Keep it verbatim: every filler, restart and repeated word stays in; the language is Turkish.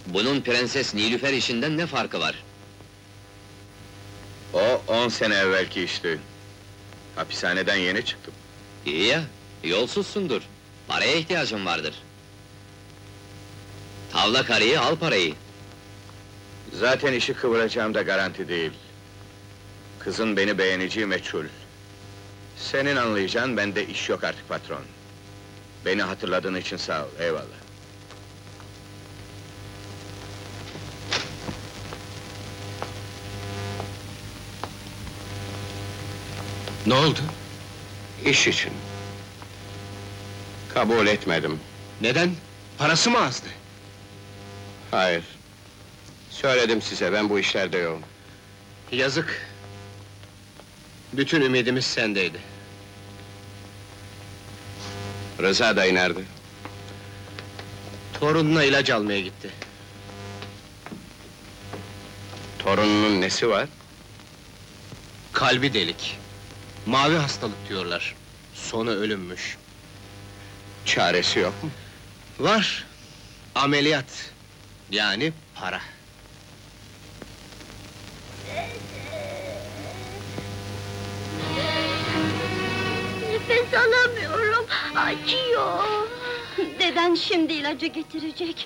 Bunun Prenses Nilüfer işinden ne farkı var? O on sene evvelki işti. Hapishaneden yeni çıktım. İyi ya, yolsuzsundur. Paraya ihtiyacın vardır. Tavla karıyı, al parayı. Zaten işi kıvıracağım da garanti değil. Kızın beni beğeneceği meçhul. Senin anlayacağın, bende iş yok artık patron. Beni hatırladığın için sağ ol, eyvallah. Ne oldu? İş için. Kabul etmedim. Neden? Parası mı azdı? Hayır. Söyledim size, ben bu işlerde yoğum. Yazık. Bütün ümidimiz sendeydi. Rıza dayı nerede? Torununa ilaç almaya gitti. Torununun nesi var? Kalbi delik. Mavi hastalık diyorlar. Sonu ölümmüş. Çaresi yok mu? Var. Ameliyat. Yani para. Nefes alamıyorum, acıyor. Deden şimdi ilacı getirecek.